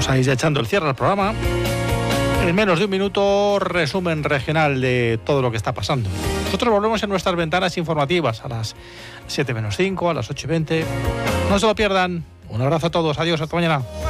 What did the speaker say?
Vamos a ir ya echando el cierre al programa. En menos de un minuto, resumen regional de todo lo que está pasando. Nosotros volvemos en nuestras ventanas informativas a las 7 menos 5, a las 8:20. No se lo pierdan. Un abrazo a todos. Adiós. Hasta mañana.